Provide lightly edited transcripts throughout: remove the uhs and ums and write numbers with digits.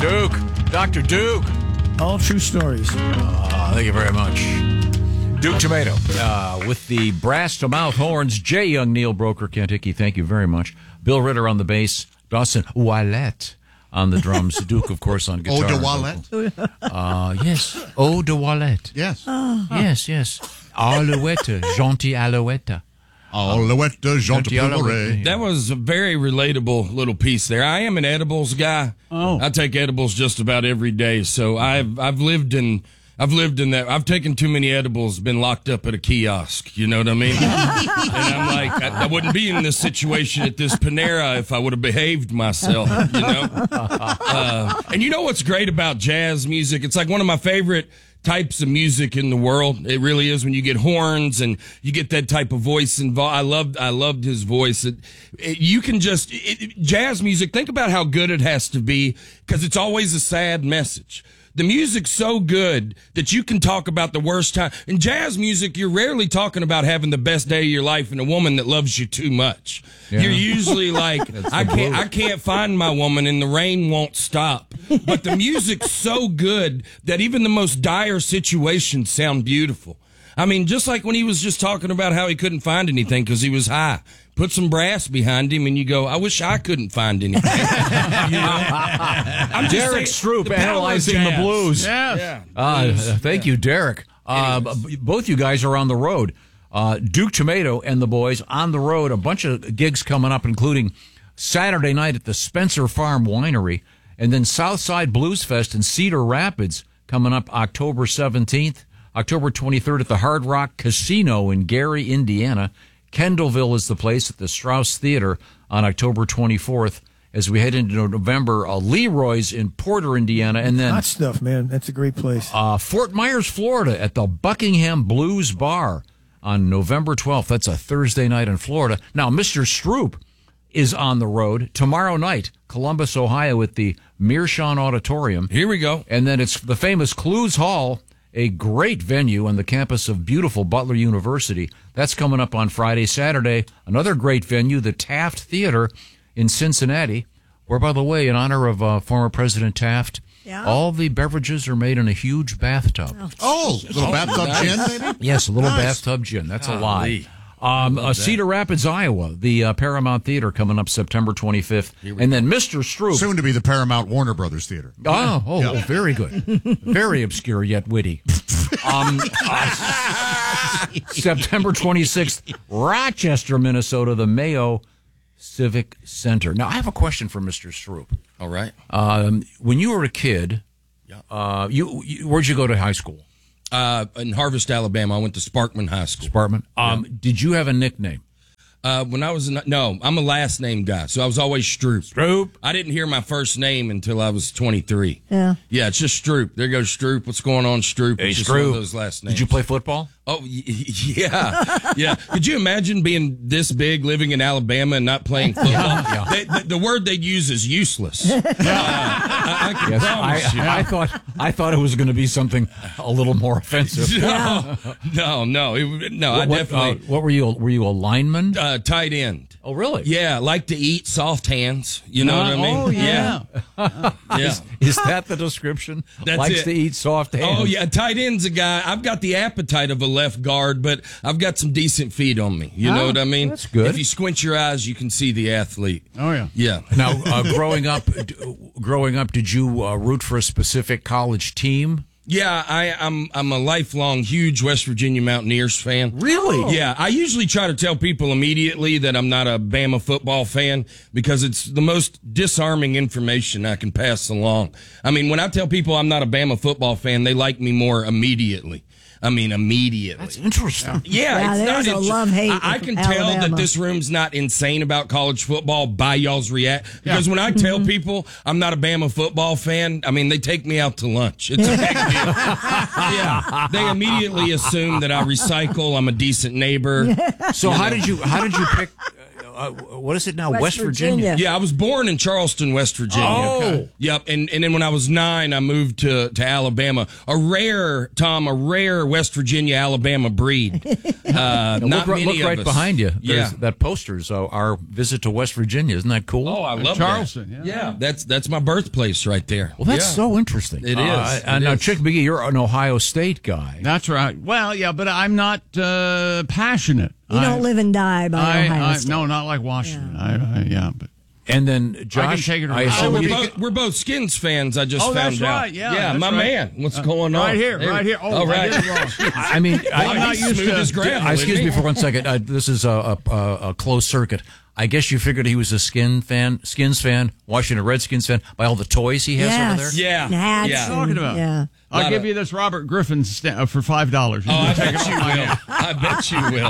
Duke. Dr. Duke. All true stories. Thank you very much. Duke Tomato with the brass to mouth horns. Jay Young, Neil Broker, Kentucky. Thank you very much. Bill Ritter on the bass. Dawson Wallette on the drums. Duke, of course, on guitar. Eau de Wallette? Yes. Eau de Wallette. Yes. Yes. Alouette. Gentil Alouette. Alouette, gentil Alouette. That was a very relatable little piece there. I am an edibles guy. Oh. I take edibles just about every day. So I've lived in that. I've taken too many edibles, been locked up at a kiosk. You know what I mean? And I'm like, I wouldn't be in this situation at this Panera if I would have behaved myself, you know? And you know what's great about jazz music? It's like one of my favorite types of music in the world. It really is when you get horns and you get that type of voice involved. I loved his voice. You can just, jazz music, think about how good it has to be because it's always a sad message. The music's so good that you can talk about the worst time. In jazz music, you're rarely talking about having the best day of your life and a woman that loves you too much. Yeah. You're usually like, I can't find my woman and the rain won't stop. But the music's so good that even the most dire situations sound beautiful. I mean, just like when he was just talking about how he couldn't find anything because he was high. Put some brass behind him, and you go, I wish I couldn't find anything. You know? I'm just Derek Stroop analyzing the blues. Yeah. Thank you, Derek. Both you guys are on the road. Duke Tomato and the boys on the road. A bunch of gigs coming up, including Saturday night at the Spencer Farm Winery, and then Southside Blues Fest in Cedar Rapids coming up October 17th, October 23rd at the Hard Rock Casino in Gary, Indiana. Kendallville is the place at the Strauss Theater on October 24th. As we head into November, Leroy's in Porter, Indiana, and then hot stuff, man. That's a great place. Fort Myers, Florida, at the Buckingham Blues Bar on November 12th. That's a Thursday night in Florida. Now, Mr. Stroop is on the road tomorrow night, Columbus, Ohio, at the Meerschaum Auditorium. Here we go. And then it's the famous Clues Hall, a great venue on the campus of beautiful Butler University. That's coming up on Friday. Saturday, another great venue, the Taft Theater in Cincinnati, where, by the way, in honor of former President Taft, all the beverages are made in a huge bathtub. Little bathtub gin, maybe? Yes, a little bathtub gin. That's a lie. Cedar Rapids, Iowa, the Paramount Theater coming up September 25th. And then Mr. Stroop. Soon to be the Paramount Warner Brothers Theater. Oh, very good. Very obscure yet witty. September 26th, Rochester, Minnesota, the Mayo Civic Center. Now, I have a question for Mr. Stroop. All right. When you were a kid, where'd you go to high school? In Harvest, Alabama. I went to Sparkman High School. Sparkman. Did you have a nickname? When I was no, I'm a last name guy, so I was always Stroop. Stroop. I didn't hear my first name until I was 23. Yeah, it's just Stroop. There goes Stroop. What's going on, Stroop? Hey, it's just Stroop. one of those last names. Did you play football? Oh, yeah. Could you imagine being this big, living in Alabama, and not playing football? Yeah. The word they'd use is useless. I can promise you. I thought it was going to be something a little more offensive. No. I definitely. What were you? Were you a lineman? Tight end. Oh, really? Yeah, like to eat soft hands. You know what I mean? Oh, yeah. Is that the description? That's Likes it. to eat soft hands. Oh, yeah. Tight end's a guy. I've got the appetite of a left guard, but I've got some decent feet on me. You know what I mean? That's good. If you squint your eyes, you can see the athlete. Oh, yeah. Yeah. Now, growing up, did you root for a specific college team? Yeah, I'm a lifelong huge West Virginia Mountaineers fan. Really? Yeah, I usually try to tell people immediately that I'm not a Bama football fan because it's the most disarming information I can pass along. I mean, when I tell people I'm not a Bama football fan, they like me more immediately. Immediately. That's interesting. Yeah, there's a love-hate I can with tell Alabama. that this room's not insane about college football by y'all's react. Because when I tell people I'm not a Bama football fan, I mean, they take me out to lunch. It's a big deal. Yeah, they immediately assume that I recycle. I'm a decent neighbor. So how did you pick? what is it now? West Virginia. Yeah, I was born in Charleston, West Virginia. Oh. Okay. Yep. And then when I was 9, I moved to Alabama. A rare West Virginia, Alabama breed. Not look many right of us. behind you. Yeah. That poster's our visit to West Virginia. Isn't that cool? Oh, I love Charleston. that. Yeah. That's my birthplace right there. Well, that's so interesting. It is. Now, Chick McGee, you're an Ohio State guy. That's right. Well, yeah, but I'm not passionate. You don't live and die by Ohio State. No, not like Washington. But And then Josh, I can take it around. We're both Skins fans. I just found that's out. right. Yeah, my right. man. What's going on? Right here. Oh, right. I did it wrong. I mean, I'm not used smooth to as gravel, excuse isn't me he? for 1 second. This is a closed circuit. I guess you figured he was a Skins fan, Washington Redskins fan, by all the toys he has over there. Yeah. Hats Yeah. and- Talking about. Yeah. I'll give you this Robert Griffin for $5. Oh, I bet you will. I bet you will.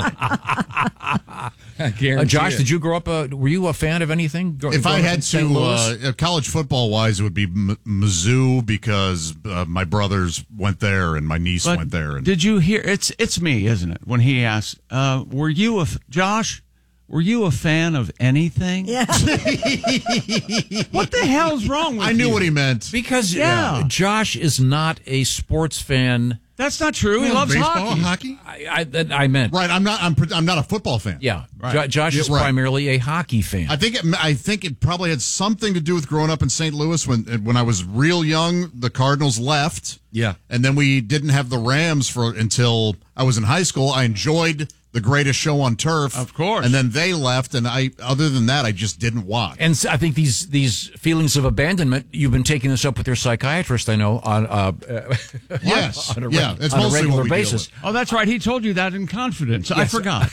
I guarantee Josh, it. did you grow up? Were you a fan of anything? If I had to, college football wise, it would be Mizzou because my brothers went there and my niece went there. And Did you hear? It's me, isn't it? When he asked, "Were you Josh? Were you a fan of anything?" Yeah. What the hell's wrong with I knew you? what he meant. Because Yeah. Josh is not a sports fan. That's not true. He loves baseball, hockey. hockey. I meant Right. I'm not a football fan. Yeah, Right. Josh is Yeah, right. primarily a hockey fan. I think it probably had something to do with growing up in St. Louis when I was real young. The Cardinals left. Yeah. And then we didn't have the Rams until I was in high school. I enjoyed The Greatest Show on Turf, Of course. and then they left, and other than that, I just didn't watch. And I think these feelings of abandonment, you've been taking this up with your psychiatrist, I know, on Yes, on a, yeah, it's on a mostly regular what we deal basis. with. Oh, that's right. He told you that in confidence. I forgot.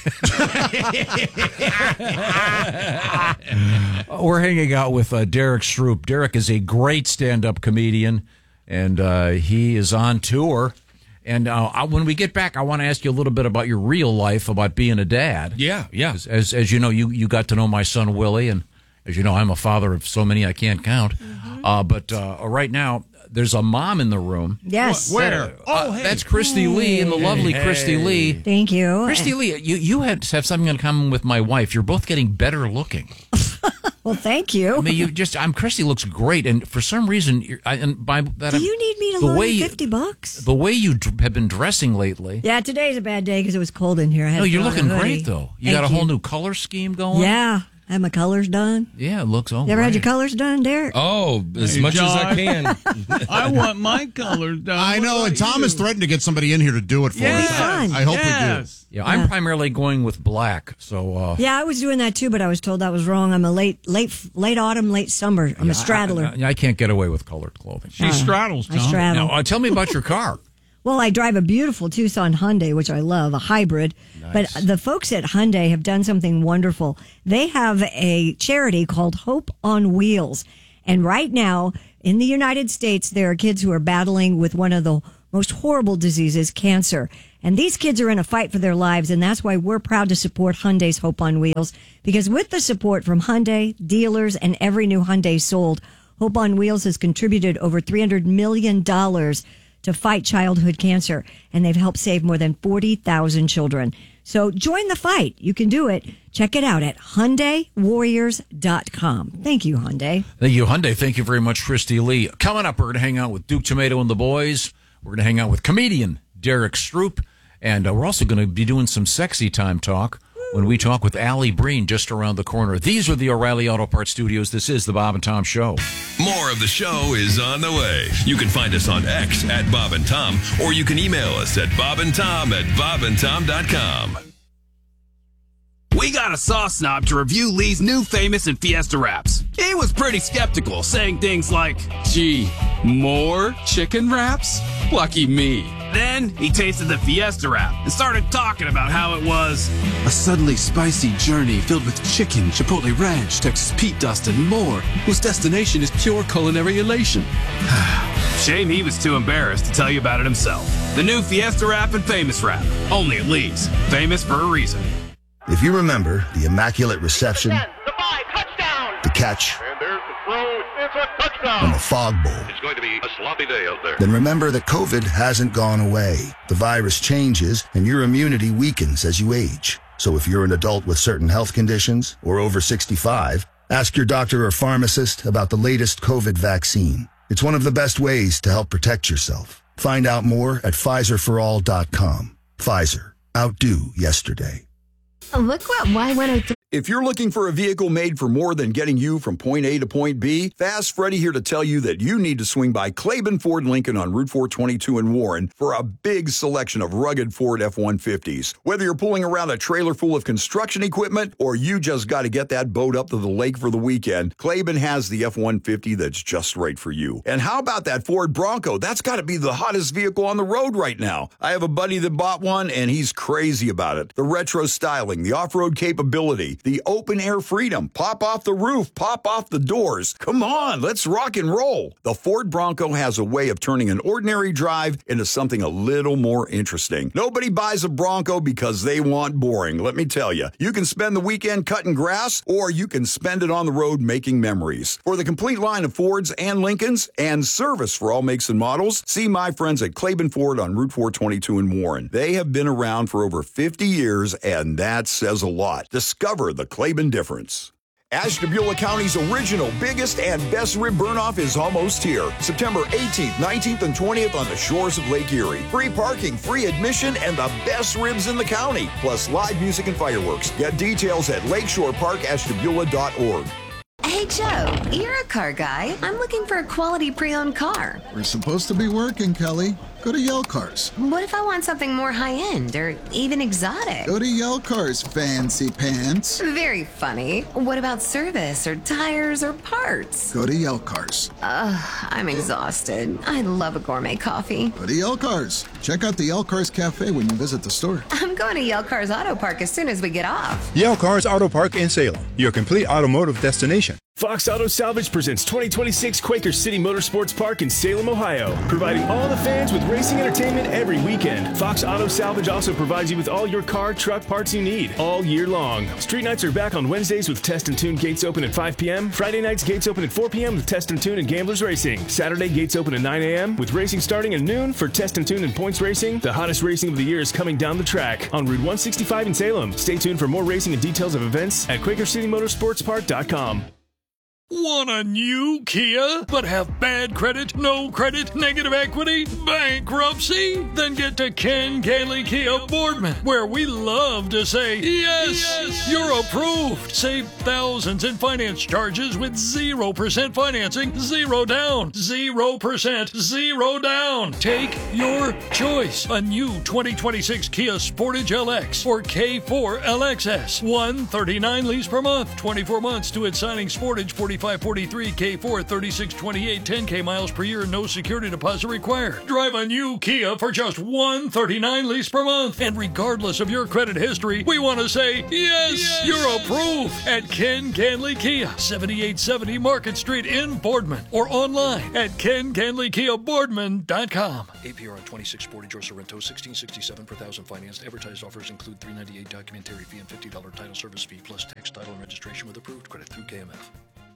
We're hanging out with Derek Stroop. Derek is a great stand-up comedian, and he is on tour. And when we get back, I want to ask you a little bit about your real life, about being a dad. Yeah. As you know, you got to know my son Willie, and as you know, I'm a father of so many I can't count. But right now, there's a mom in the room. Yes. Where? That's Christy Lee, and the lovely Christy Lee. Thank you. Christy Lee, you have something in common with my wife. You're both getting better looking. Well, thank you. I mean, Christy looks great, and for some reason, Do you need me to loan you $50? The way you have been dressing lately. Yeah, today's a bad day because it was cold in here. I had No, to you're throw on a looking hoodie. great though. You Thank got a whole new color scheme going. Yeah, I had my colors done. Yeah, it looks all You ever right. had your colors done, Derek? Oh, as much as I can. I want my colors done. I know, and Tom has threatened to get somebody in here to do it for Yes. us. Fun. I hope we do. Yes. Yeah, I'm primarily going with black. So Yeah, I was doing that too, but I was told that was wrong. I'm a late autumn, late summer. I'm a straddler. I can't get away with colored clothing. She straddles, Tom. I straddle. Now, tell me about your car. Well, I drive a beautiful Tucson Hyundai, which I love, a hybrid. But the folks at Hyundai have done something wonderful. They have a charity called Hope on Wheels. And right now, in the United States, there are kids who are battling with one of the most horrible diseases, cancer. And these kids are in a fight for their lives, and that's why we're proud to support Hyundai's Hope on Wheels. Because with the support from Hyundai, dealers, and every new Hyundai sold, Hope on Wheels has contributed over $300 million to fight childhood cancer, and they've helped save more than 40,000 children. So join the fight. You can do it. Check it out at HyundaiWarriors.com. Thank you, Hyundai. Thank you, Hyundai. Thank you very much, Christy Lee. Coming up, we're going to hang out with Duke Tomato and the boys. We're going to hang out with comedian Derek Stroop, and we're also going to be doing some sexy time talk when we talk with Allie Breen just around the corner. These are the O'Reilly Auto Parts Studios. This is the Bob and Tom Show. More of the show is on the way. You can find us on X at Bob and Tom, or you can email us at bobandtom@bobandtom.com. We got a sauce snob to review Lee's new Famous and Fiesta wraps. He was pretty skeptical, saying things like, "Gee, more chicken wraps? Lucky me." Then he tasted the Fiesta wrap and started talking about how it was a subtly spicy journey filled with chicken, chipotle ranch, Texas Pete dust, and more, whose destination is pure culinary elation. Shame he was too embarrassed to tell you about it himself. The new Fiesta wrap and Famous wrap, only at Lee's. Famous for a reason. If you remember the immaculate reception, the catch, and the fog bowl, It's going to be a sloppy day out there. then remember that COVID hasn't gone away. The virus changes and your immunity weakens as you age. So if you're an adult with certain health conditions or over 65, ask your doctor or pharmacist about the latest COVID vaccine. It's one of the best ways to help protect yourself. Find out more at PfizerForAll.com. Pfizer. Outdo yesterday. Look what Y103. If you're looking for a vehicle made for more than getting you from point A to point B, Fast Freddy here to tell you that you need to swing by Claiborne Ford Lincoln on Route 422 in Warren for a big selection of rugged Ford F-150s. Whether you're pulling around a trailer full of construction equipment or you just got to get that boat up to the lake for the weekend, Claiborne has the F-150 that's just right for you. And how about that Ford Bronco? That's got to be the hottest vehicle on the road right now. I have a buddy that bought one and he's crazy about it. The retro styling, the off-road capability, the open air freedom, pop off the roof, pop off the doors. Come on, let's rock and roll. The Ford Bronco has a way of turning an ordinary drive into something a little more interesting. Nobody buys a Bronco because they want boring. Let me tell you, you can spend the weekend cutting grass or you can spend it on the road making memories. For the complete line of Fords and Lincolns and service for all makes and models, see my friends at Claiborne Ford on Route 422 in Warren. They have been around for over 50 years and that says a lot. Discover the Claiborne difference. Ashtabula County's original, biggest, and best rib burn-off is almost here. September 18th, 19th, and 20th on the shores of Lake Erie. Free parking, free admission, and the best ribs in the county. Plus live music and fireworks. Get details at lakeshoreparkashtabula.org. Hey, Joe, you're a car guy. I'm looking for a quality pre-owned car. We're supposed to be working, Kelly. Go to Yell Cars. What if I want something more high-end or even exotic? Go to Yell Cars, fancy pants. Very funny. What about service or tires or parts? Go to Yell Cars. I'm exhausted. I love a gourmet coffee. Go to Yell Cars. Check out the Yell Cars Cafe when you visit the store. I'm going to Yell Cars Auto Park as soon as we get off. Yell Cars Auto Park in Salem, your complete automotive destination. Fox Auto Salvage presents 2026 Quaker City Motorsports Park in Salem, Ohio, providing all the fans with racing entertainment every weekend. Fox Auto Salvage also provides you with all your car, truck parts you need all year long. Street nights are back on Wednesdays with Test and Tune gates open at 5 p.m. Friday nights gates open at 4 p.m. with Test and Tune and Gamblers Racing. Saturday gates open at 9 a.m. with racing starting at noon for Test and Tune and Points Racing. The hottest racing of the year is coming down the track on Route 165 in Salem. Stay tuned for more racing and details of events at QuakerCityMotorsportsPark.com. Want a new Kia, but have bad credit, no credit, negative equity, bankruptcy? Then get to Ken Gailey Kia Boardman, where we love to say, yes, you're approved. Save thousands in finance charges with 0% financing, 0 down, 0%, 0 down. Take your choice. A new 2026 Kia Sportage LX or K4 LXS. $139 lease per month, 24 months to its signing. Sportage 4543, K4 3628, 10K miles per year, no security deposit required. Drive a new Kia for just $139 lease per month. And regardless of your credit history, we want to say, yes, you're approved at Ken Ganley Kia, 7870 Market Street in Boardman, or online at KenGanleyKiaBoardman.com. APR on 26 Sportage or Sorrento, $1,667 per thousand financed. Advertised offers include $398 documentary fee and $50 title service fee, plus tax, title, and registration with approved credit through KMF.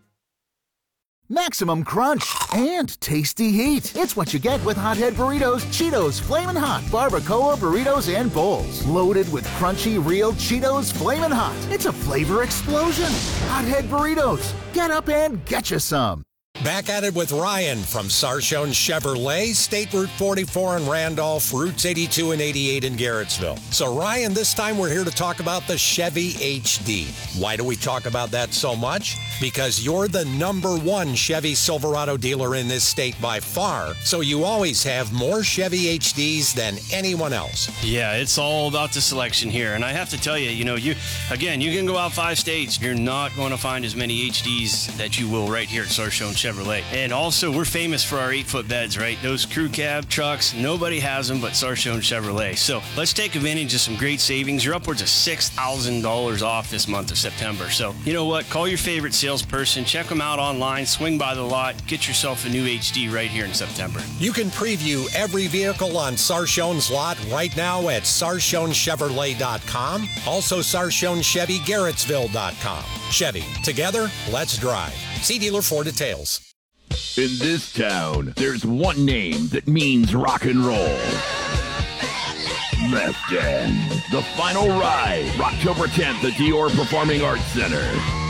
Maximum crunch and tasty heat. It's what you get with Hothead Burritos, Cheetos Flamin' Hot, Barbacoa Burritos and Bowls. Loaded with crunchy, real Cheetos Flamin' Hot. It's a flavor explosion. Hothead Burritos. Get up and get you some. Back at it with Ryan from Sarshone Chevrolet, State Route 44 in Randolph, Routes 82 and 88 in Garrettsville. So Ryan, this time we're here to talk about the Chevy HD. Why do we talk about that so much? Because you're the #1 Chevy Silverado dealer in this state by far, so you always have more Chevy HDs than anyone else. Yeah, it's all about the selection here. And I have to tell you, you can go out 5 states. You're not going to find as many HDs that you will right here at Sarshone Chevrolet. And also, we're famous for our 8-foot beds, right? Those crew cab trucks, nobody has them but Sarshone Chevrolet. So let's take advantage of some great savings. You're upwards of $6,000 off this month of September. So you know what? Call your favorite salesperson, check them out online, swing by the lot, get yourself a new HD right here in September. You can preview every vehicle on Sarshone's lot right now at Sarshonechevrolet.com. Also, Sarshonechevy-Garrettsville.com. Chevy, together, let's drive. See dealer for details. In this town, there's one name that means rock and roll. Left End, the final ride, October 10th at Dior Performing Arts Center.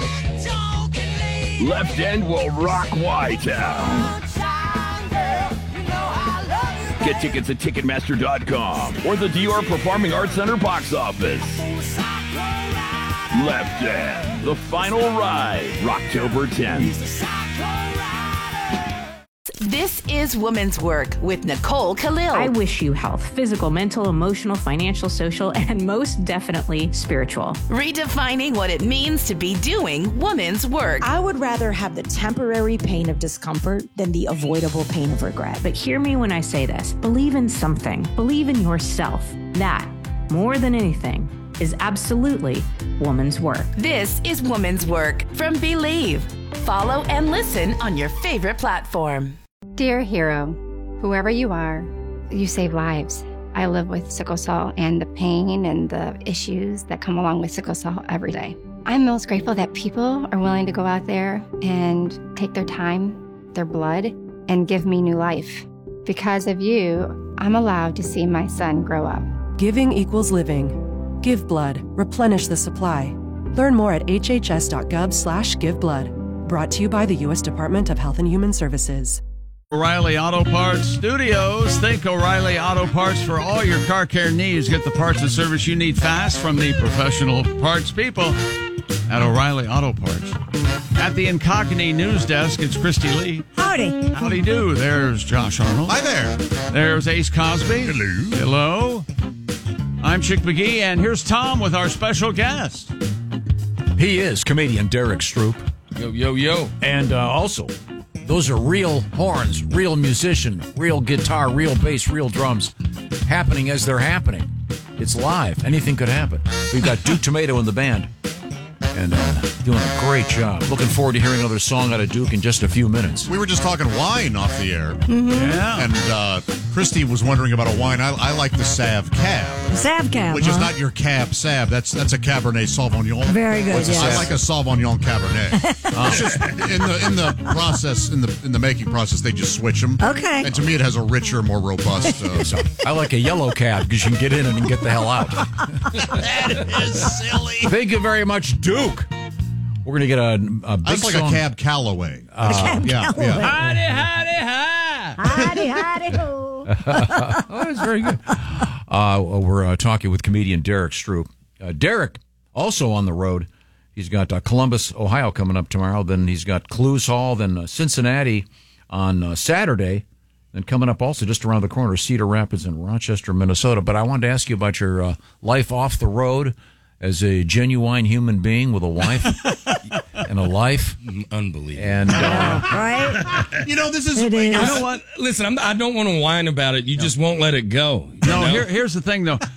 Left End will rock Y-Town. Get tickets at Ticketmaster.com or the Dior Performing Arts Center box office. Left End, the final ride, October 10th. This is Woman's Work with Nicole Khalil. I wish you health, physical, mental, emotional, financial, social, and most definitely spiritual. Redefining what it means to be doing woman's work. I would rather have the temporary pain of discomfort than the avoidable pain of regret. But hear me when I say this. Believe in something. Believe in yourself. That, more than anything, is absolutely woman's work. This is Woman's Work from Believe. Follow and listen on your favorite platform. Dear hero, whoever you are, you save lives. I live with sickle cell and the pain and the issues that come along with sickle cell every day. I'm most grateful that people are willing to go out there and take their time, their blood, and give me new life. Because of you, I'm allowed to see my son grow up. Giving equals living. Give blood. Replenish the supply. Learn more at hhs.gov/giveblood. Brought to you by the U.S. Department of Health and Human Services. O'Reilly Auto Parts Studios. Think O'Reilly Auto Parts for all your car care needs. Get the parts and service you need fast from the professional parts people at O'Reilly Auto Parts. At the Incognito News Desk, it's Christy Lee. Howdy. Howdy do. There's Josh Arnold. Hi there. There's Ace Cosby. Hello. Hello. I'm Chick McGee, and here's Tom with our special guest. He is comedian Derek Stroop. Yo, yo, yo. And also, those are real horns, real musician, real guitar, real bass, real drums happening as they're happening. It's live. Anything could happen. We've got Duke Tomato in the band and doing a great job. Looking forward to hearing another song out of Duke in just a few minutes. We were just talking wine off the air. Mm-hmm. Yeah. And Christy was wondering about a wine. I like the Sav Cab. Sav Cab, which is not your Cab Sav. That's a Cabernet Sauvignon. Very good, What's a yes. Sav? I like a Sauvignon Cabernet. It's just in the process, in the making process, they just switch them. Okay. And to me, it has a richer, more robust. So I like a yellow cab because you can get in and get the hell out. That is silly. Thank you very much, Duke. We're going to get a big That's like song. a Cab Callaway. Cab Callaway. Howdy, howdy, hi. Howdy, howdy, ho. Oh, that's very good. We're talking with comedian Derek Stroop. Derek, also on the road. He's got Columbus, Ohio coming up tomorrow. Then he's got Clues Hall. Then Cincinnati on Saturday. Then coming up also just around the corner, Cedar Rapids and Rochester, Minnesota. But I wanted to ask you about your life off the road as a genuine human being with a wife and a life. Unbelievable. And right? You know, this is. It is. You know what? Listen, I don't want to whine about it. You just won't let it go. No, you know? here's the thing, though.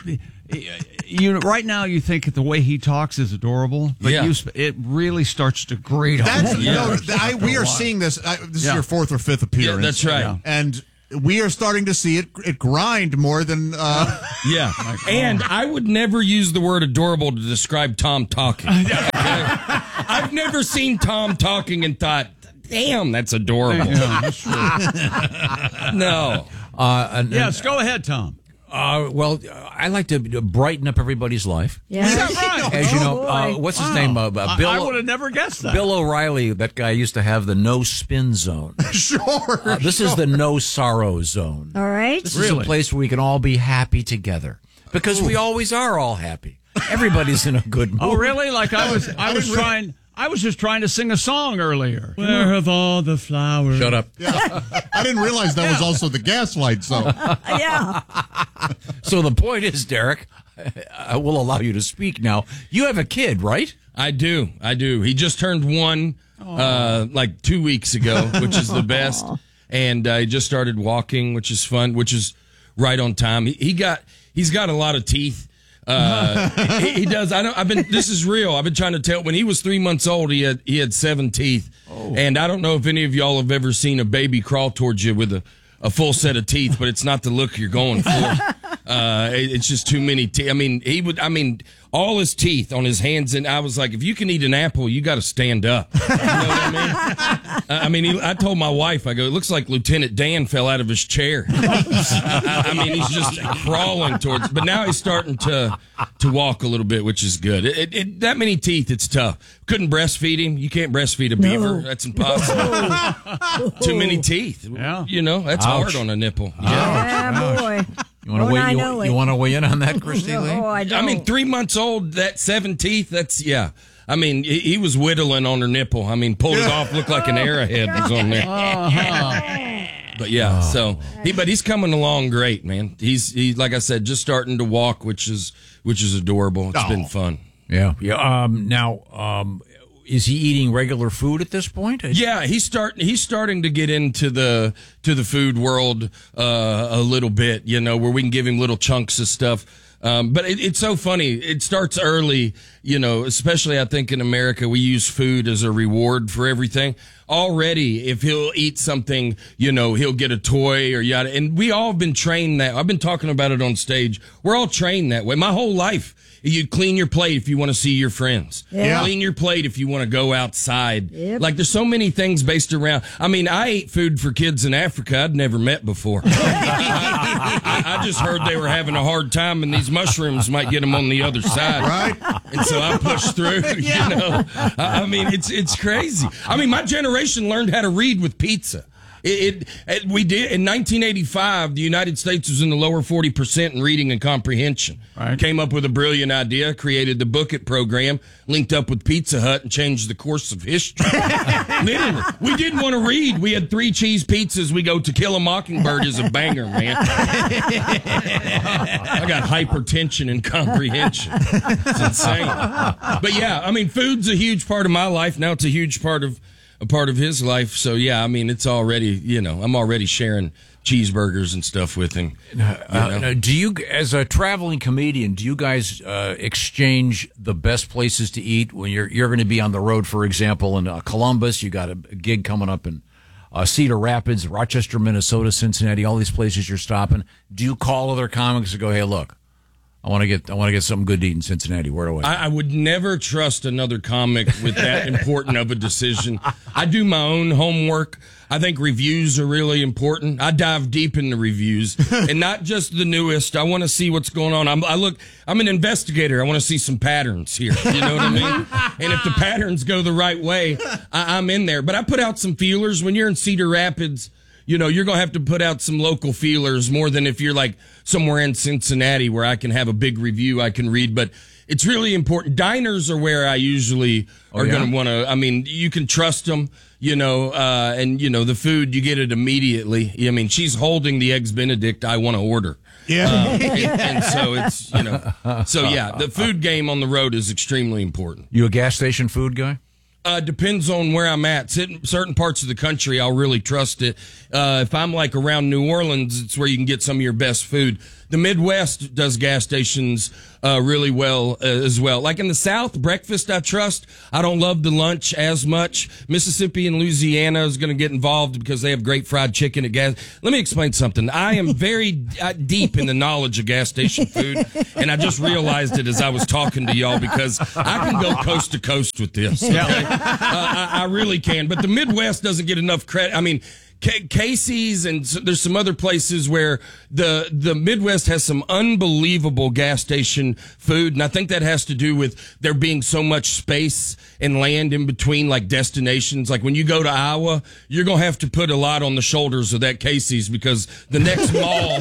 Right now, you think the way he talks is adorable, but Yeah. it really starts to grate on That's, you. we are seeing this. This is Yeah. your fourth or fifth appearance. Yeah, that's right. Yeah. And we are starting to see it grind more than. Yeah. And I would never use the word adorable to describe Tom talking. Okay? I've never seen Tom talking and thought, damn, that's adorable. Yeah, that's true. No. Yes, go ahead, Tom. Well, I like to brighten up everybody's life. Yeah. As you know, what's his name? Bill. I would have never guessed that. Bill O'Reilly, that guy used to have the no spin zone. Sure. This is the no sorrow zone. All right. This is a place where we can all be happy together because we always are all happy. Everybody's in a good mood. Oh, really? Like I was just trying to sing a song earlier. Where have all the flowers? Shut up. Yeah. I didn't realize that was also the Gaslight song. Yeah. So the point is, Derek, I will allow you to speak now. You have a kid, right? I do. He just turned one like 2 weeks ago, which is the best. And he just started walking, which is fun, which is right on time. He's got a lot of teeth. He does. This is real. I've been trying to tell. When he was 3 months old, he had 7 teeth. And I don't know if any of y'all have ever seen a baby crawl towards you with a full set of teeth, but it's not the look you're going for. It's just too many teeth. I mean, all his teeth on his hands, and I was like, if you can eat an apple, you got to stand up. You know what I mean? I told my wife, I go, it looks like Lieutenant Dan fell out of his chair. I mean, he's just crawling towards, but now he's starting to walk a little bit, which is good. That many teeth, it's tough. Couldn't breastfeed him. You can't breastfeed a beaver. That's impossible. Too many teeth. Yeah. You know, that's hard on a nipple. Yeah, boy. You want to weigh in on that, Christy Lee? No, I don't. I mean, 3 months old, that 7 teeth, that's, yeah. I mean, he was whittling on her nipple. I mean, pulled it off, looked like an arrowhead was on there. But yeah, but he's coming along great, man. He's like I said, just starting to walk, which is adorable. It's been fun. Yeah. Now, is he eating regular food at this point? Yeah, he's starting to get into the food world a little bit, you know, where we can give him little chunks of stuff. But it's so funny. It starts early, you know, especially I think in America, we use food as a reward for everything. Already, if he'll eat something, you know, he'll get a toy or yada. And we all have been trained that. I've been talking about it on stage. We're all trained that way. My whole life. You clean your plate if you want to see your friends. Yeah. Clean your plate if you want to go outside. Yep. Like, there's so many things based around. I mean, I ate food for kids in Africa I'd never met before. I just heard they were having a hard time and these mushrooms might get them on the other side. Right. And so I pushed through, you know. I mean, it's crazy. I mean, my generation learned how to read with pizza. We did in 1985. The United States was in the lower 40% in reading and comprehension. Right. Came up with a brilliant idea, created the Book It program, linked up with Pizza Hut, and changed the course of history. Literally, we didn't want to read. We had 3 cheese pizzas. We go To Kill a Mockingbird is a banger, man. I got hypertension and comprehension. It's insane. But yeah, I mean, food's a huge part of my life. Now it's a huge part of his life. So yeah, I mean, it's already, you know, I'm already sharing cheeseburgers and stuff with him. Do you, as a traveling comedian, do you guys exchange the best places to eat when you're going to be on the road? For example, in Columbus, you got a gig coming up in Cedar Rapids, Rochester, Minnesota, Cincinnati, all these places you're stopping. Do you call other comics and go, hey, look, I want to get something good to eat in Cincinnati. Where do I would never trust another comic with that important of a decision. I do my own homework. I think reviews are really important. I dive deep into reviews and not just the newest. I want to see what's going on. I'm an investigator. I want to see some patterns here. You know what I mean? And if the patterns go the right way, I'm in there. But I put out some feelers. When you're in Cedar Rapids, you know, you're going to have to put out some local feelers more than if you're like somewhere in Cincinnati where I can have a big review I can read. But it's really important. Diners are where I usually are going to want to, I mean, you can trust them, you know, and, you know, the food, you get it immediately. I mean, she's holding the Eggs Benedict I want to order. Yeah. And so it's, you know, so yeah, the food game on the road is extremely important. You a gas station food guy? Depends on where I'm at. Certain parts of the country, I'll really trust it. If I'm like around New Orleans, it's where you can get some of your best food. The Midwest does gas stations really well as well. Like in the South, breakfast I trust. I don't love the lunch as much. Mississippi and Louisiana is going to get involved because they have great fried chicken at gas. Let me explain something. I am very deep in the knowledge of gas station food, and I just realized it as I was talking to y'all because I can go coast to coast with this. Okay? I really can. But the Midwest doesn't get enough credit. I mean, Casey's and there's some other places where the Midwest has some unbelievable gas station food, and I think that has to do with there being so much space and land in between like destinations. Like when you go to Iowa, you're gonna have to put a lot on the shoulders of that Casey's because the next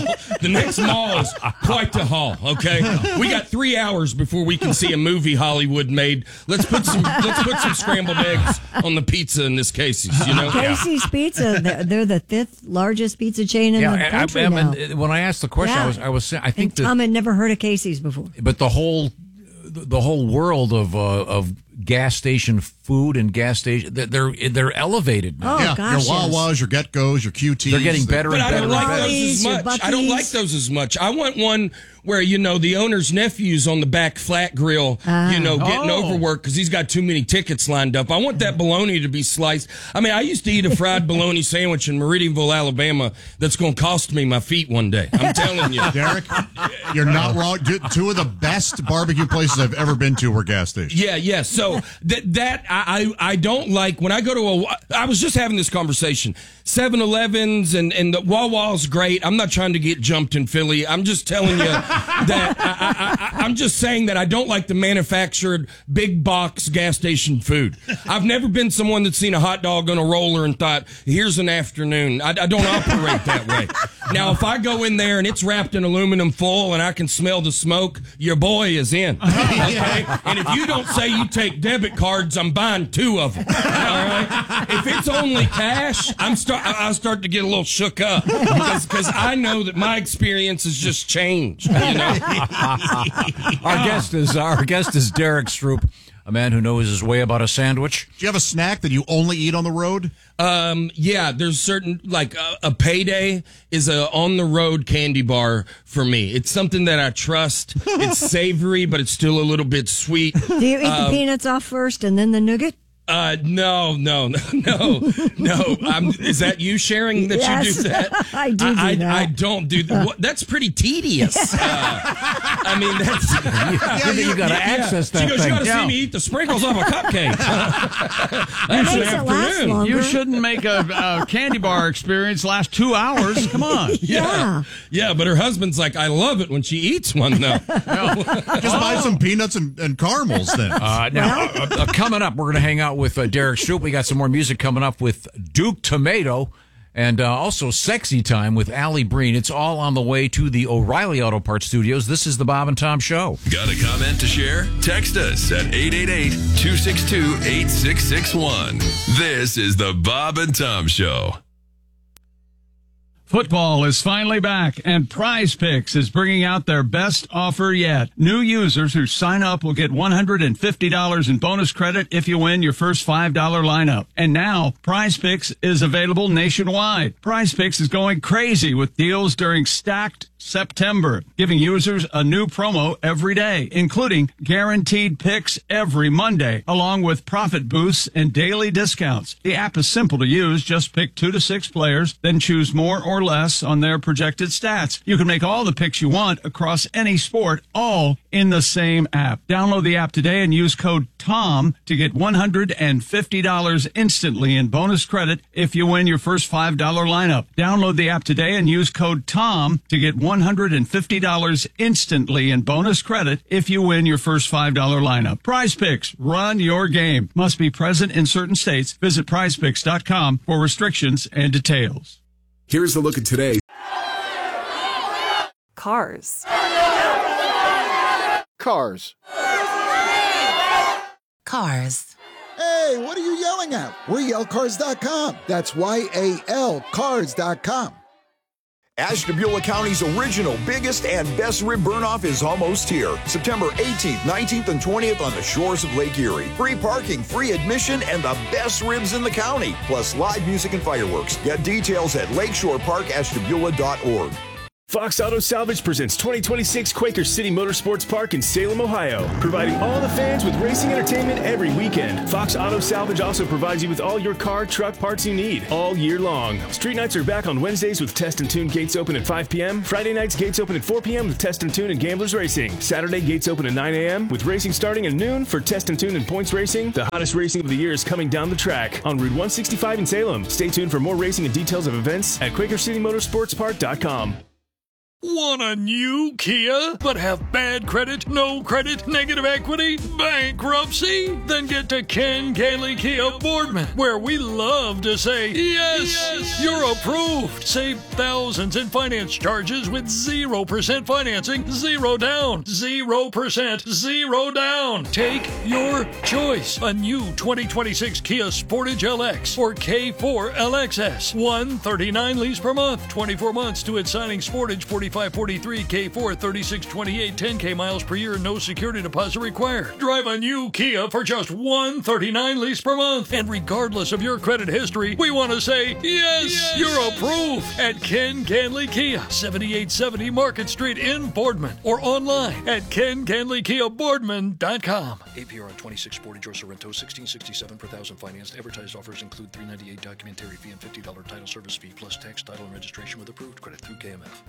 mall is quite the haul. Okay, we got 3 hours before we can see a movie Hollywood made. Let's put some scrambled eggs on the pizza in this Casey's. You know, Casey's Pizza. They're the 5th largest pizza chain in the country now. When I asked the question, I think Tom had never heard of Casey's before. But the whole world of gas station food and gas station. They're elevated now. Oh, yeah, gosh, your Wawas, your Get-Go's, your QTs. They're getting better and But I better. don't like and better. those as much. I don't like those as much. I want one where, the owner's nephew's on the back flat grill, getting overworked because he's got too many tickets lined up. I want that bologna to be sliced. I mean, I used to eat a fried bologna sandwich in Meridianville, Alabama that's going to cost me my feet one day. I'm telling you. Derek, you're not wrong. Two of the best barbecue places I've ever been to were gas stations. Yeah. So I don't like when I go to I was just having this conversation. 7-Elevens and the Wawa's great. I'm not trying to get jumped in Philly. I'm just telling you that I'm just saying that I don't like the manufactured big box gas station food. I've never been someone that's seen a hot dog on a roller and thought, here's an afternoon. I don't operate that way. Now, if I go in there and it's wrapped in aluminum foil and I can smell the smoke, your boy is in. Okay? And if you don't say you take debit cards, I'm buying 2 of them. All right? If it's only cash, I start to get a little shook up because I know that my experience has just changed. Our guest is Derek Stroop, a man who knows his way about a sandwich. Do you have a snack that you only eat on the road? Yeah, there's certain, like a Payday is a on the road candy bar for me. It's something that I trust. It's savory, but it's still a little bit sweet. Do you eat the peanuts off first and then the nougat? No. Is that you sharing that Yes, you do that? I do that. I don't do that. That's pretty tedious. I mean, that's you got to access that She goes, thing. you got to see me eat the sprinkles off a cupcake. That's an makes it last afternoon. longer. You shouldn't make a candy bar experience last 2 hours. Come on. Yeah, but her husband's like, I love it when she eats one, though. Just buy some peanuts and caramels then. Now, coming up, we're going to hang out with Derek Stroop. We got some more music coming up with Duke Tomato and also Sexy Time with Allie Breen. It's all on the way to the O'Reilly Auto Parts Studios. This is the Bob and Tom Show. Got a comment to share? Text us at 888-262-8661. This is the Bob and Tom Show. Football is finally back, and Prize Picks is bringing out their best offer yet. New users who sign up will get $150 in bonus credit if you win your first $5 lineup. And now, Prize Picks is available nationwide. Prize Picks is going crazy with deals during Stacked September, giving users a new promo every day, including guaranteed picks every Monday, along with profit boosts and daily discounts. The app is simple to use. Just pick 2 to 6 players, then choose more or less on their projected stats. You can make all the picks you want across any sport, all in the same app. Download the app today and use code TOM to get $150 instantly in bonus credit if you win your first $5 lineup. Download the app today and use code TOM to get $150 instantly in bonus credit if you win your first $5 lineup. Prize Picks, run your game. Must be present in certain states. Visit prizepicks.com for restrictions and details. Here's a look at today. Cars. Cars. Cars. Hey, what are you yelling at? We're yellcars.com. That's YAL cars.com. Ashtabula County's original, biggest, and best rib burn-off is almost here. September 18th, 19th, and 20th on the shores of Lake Erie. Free parking, free admission, and the best ribs in the county. Plus live music and fireworks. Get details at lakeshoreparkashtabula.org. Fox Auto Salvage presents 2026 Quaker City Motorsports Park in Salem, Ohio, providing all the fans with racing entertainment every weekend. Fox Auto Salvage also provides you with all your car, truck parts you need all year long. Street nights are back on Wednesdays with Test and Tune gates open at 5 p.m. Friday nights gates open at 4 p.m. with Test and Tune and Gamblers Racing. Saturday gates open at 9 a.m. with racing starting at noon for Test and Tune and Points Racing. The hottest racing of the year is coming down the track on Route 165 in Salem. Stay tuned for more racing and details of events at QuakerCityMotorsportsPark.com. Want a new Kia, but have bad credit, no credit, negative equity, bankruptcy? Then get to Ken Gailey Kia Boardman, where we love to say, yes, you're approved. Save thousands in finance charges with 0% financing, 0 down, 0%, 0 down. Take your choice. A new 2026 Kia Sportage LX or K4 LXS. $139 lease per month, 24 months to its signing Sportage, 45 4543, K4 3628, 10K miles per year, no security deposit required. Drive a new Kia for just $139 lease per month. And regardless of your credit history, we want to say, yes, you're approved at Ken Canley Kia, 7870 Market Street in Boardman, or online at kencanleykiaboardman.com. APR on 2640 George Sorrento, 1667 per thousand financed. Advertised offers include $398 documentary fee and $50 title service fee, plus tax, title, and registration with approved credit through KMF.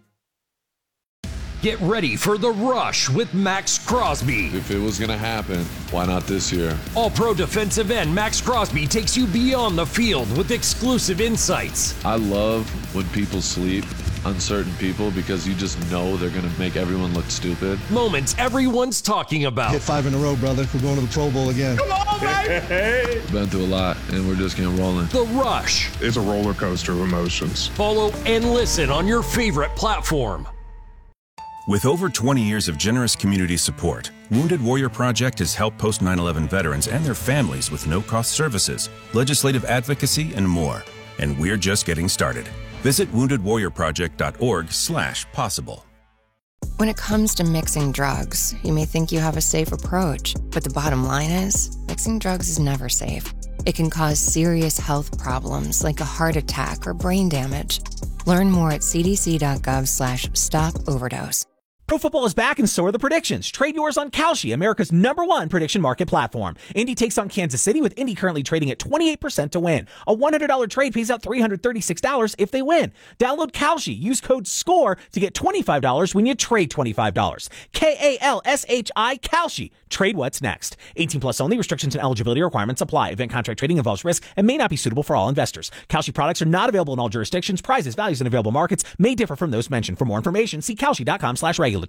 Get ready for The Rush with Max Crosby. If it was going to happen, why not this year? All-pro defensive end Max Crosby takes you beyond the field with exclusive insights. I love when people sleep on certain people because you just know they're going to make everyone look stupid. Moments everyone's talking about. Hit 5 in a row, brother. We're going to the Pro Bowl again. Come on, baby! Been through a lot, and we're just getting rolling. The Rush. It's a roller coaster of emotions. Follow and listen on your favorite platform. With over 20 years of generous community support, Wounded Warrior Project has helped post 9/11 veterans and their families with no-cost services, legislative advocacy, and more. And we're just getting started. Visit woundedwarriorproject.org/possible. When it comes to mixing drugs, you may think you have a safe approach, but the bottom line is, mixing drugs is never safe. It can cause serious health problems like a heart attack or brain damage. Learn more at cdc.gov/stop-overdose. Pro football is back and so are the predictions. Trade yours on Kalshi, America's #1 prediction market platform. Indy takes on Kansas City, with Indy currently trading at 28% to win. A $100 trade pays out $336 if they win. Download Kalshi. Use code SCORE to get $25 when you trade $25. KALSHI, Kalshi. Trade what's next. 18 plus only. Restrictions and eligibility requirements apply. Event contract trading involves risk and may not be suitable for all investors. Kalshi products are not available in all jurisdictions. Prices, values, and available markets may differ from those mentioned. For more information, see kalshi.com/regulatory.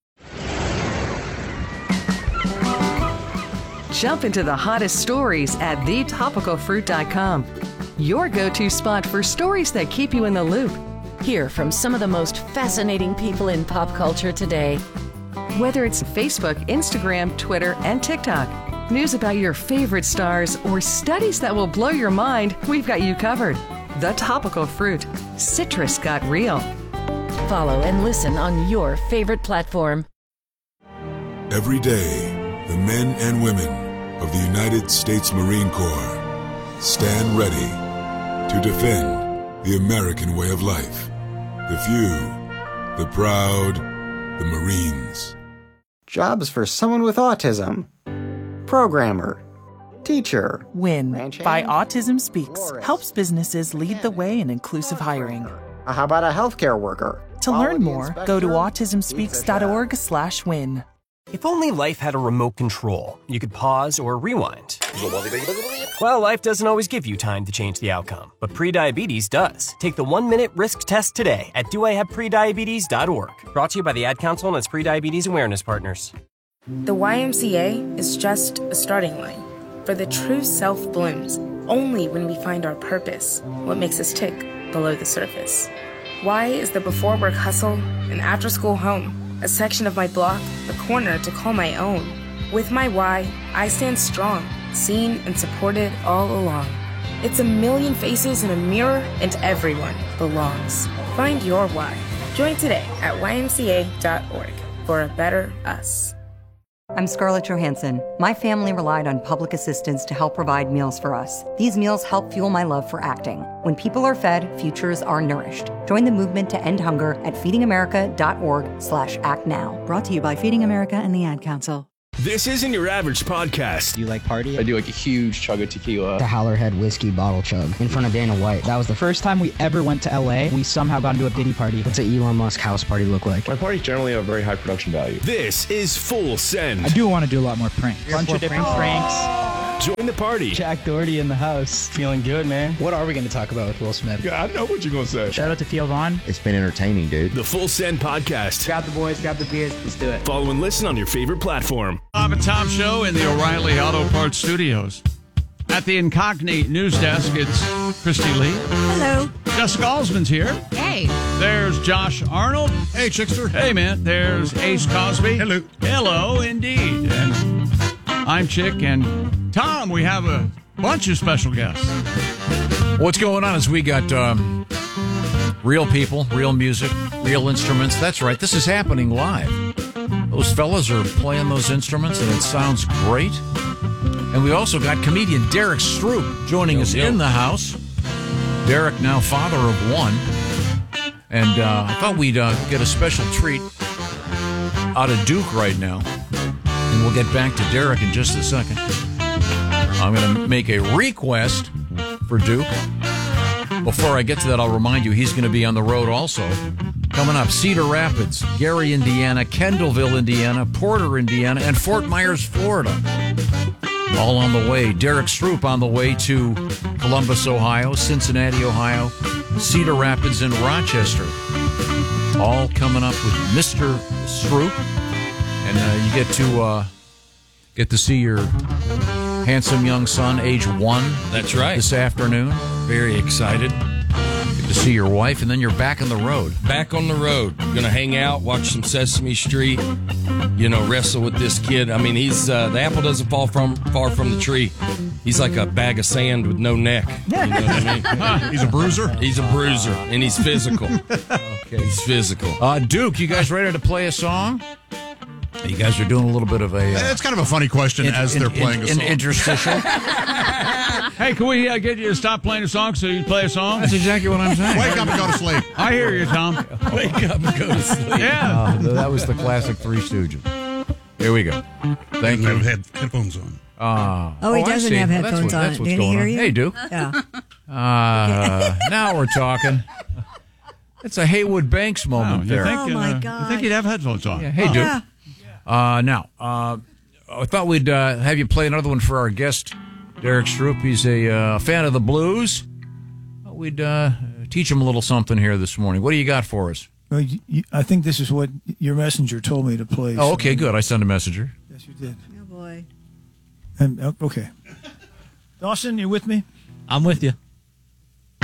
Jump into the hottest stories at thetopicalfruit.com. Your go-to spot for stories that keep you in the loop. Hear from some of the most fascinating people in pop culture today. Whether it's Facebook, Instagram, Twitter, and TikTok, news about your favorite stars, or studies that will blow your mind, we've got you covered. The Topical Fruit. Citrus got real. Follow and listen on your favorite platform. Every day, the men and women of the United States Marine Corps stand ready to defend the American way of life. The few, the proud, the Marines. Jobs for someone with autism. Programmer. Teacher. WIN by Autism Speaks helps businesses lead the way in inclusive hiring. How about a healthcare worker? To learn more, go to autismspeaks.org/win. If only life had a remote control, you could pause or rewind. Well, life doesn't always give you time to change the outcome, but prediabetes does. Take the 1-minute risk test today at doihaveprediabetes.org. Brought to you by the Ad Council and its Prediabetes Awareness Partners. The YMCA is just a starting line. For the true self blooms only when we find our purpose, what makes us tick below the surface. Y is the before work hustle and after school home, a section of my block, a corner to call my own. With my Y, I stand strong, seen and supported all along. It's a million faces in a mirror and everyone belongs. Find your Y. Join today at ymca.org for a better us. I'm Scarlett Johansson. My family relied on public assistance to help provide meals for us. These meals help fuel my love for acting. When people are fed, futures are nourished. Join the movement to end hunger at feedingamerica.org/actnow. Brought to you by Feeding America and the Ad Council. This isn't your average podcast. Do you like party? I do like a huge chug of tequila. The Howlerhead whiskey bottle chug in front of Dana White. That was the first time we ever went to LA. We somehow got into a Diddy party. What's an Elon Musk house party look like? My parties generally have very high production value. This is Full Send. I do want to do a lot more pranks. Bunch of different pranks. Join the party. Jack Doherty in the house. Feeling good, man. What are we going to talk about with Will Smith? Yeah, I know what you're going to say. Shout out to Theo Vaughn. It's been entertaining, dude. The Full Send Podcast. Grab the boys, grab the beers. Let's do it. Follow and listen on your favorite platform. Bob and Tom Show in the O'Reilly Auto Parts Studios. At the Incognito News Desk, it's Christy Lee. Hello. Jessica Alsman's here. Hey. There's Josh Arnold. Hey, Chickster. Hey, man. There's Ace Cosby. Hello. Hello, indeed. And I'm Chick. And Tom, we have a bunch of special guests. What's going on is we got Real people, real music, real instruments. That's right. This is happening live. Those fellas are playing those instruments, and it sounds great. And we also got comedian Derek Stroop joining us in the house. Derek, now father of one. And I thought we'd get a special treat out of Duke right now. And we'll get back to Derek in just a second. I'm going to make a request for Duke. Before I get to that, I'll remind you he's going to be on the road also. Coming up, Cedar Rapids, Gary, Indiana, Kendallville, Indiana, Porter, Indiana, and Fort Myers, Florida. All on the way. Derek Stroop on the way to Columbus, Ohio, Cincinnati, Ohio, Cedar Rapids, and Rochester. All coming up with Mr. Stroop. And you get to see your handsome young son, age 1. That's right. This afternoon. Very excited. Get to see your wife, and then you're back on the road. Back on the road. Gonna hang out, watch some Sesame Street, wrestle with this kid. I mean, he's the apple doesn't fall far from the tree. He's like a bag of sand with no neck. You know what I mean? He's a bruiser? He's a bruiser, and he's physical. Okay. He's physical. Duke, you guys ready to play a song? You guys are doing a little bit of a... it's kind of a funny question as they're playing a song. An interstitial. Hey, can we get you to stop playing a song so you can play a song? That's exactly what I'm saying. Wake up and go to sleep. I hear you, Tom. Wake up and go to sleep. Yeah. That was the classic Three Stooges. Here we go. Thank you. Have headphones on. He doesn't have headphones on. Did he hear you? Hey, Duke. Yeah. Now we're talking. It's a Haywood Banks moment there. My God. You think he'd have headphones on? Yeah. Hey, Duke. Yeah. Now, I thought we'd have you play another one for our guest, Derek Stroop. He's a fan of the blues. We'd teach him a little something here this morning. What do you got for us? Well, I think this is what your messenger told me to play. Oh, okay, good. I sent a messenger. Yes, you did. Oh, boy. And, okay. Dawson, you with me? I'm with you.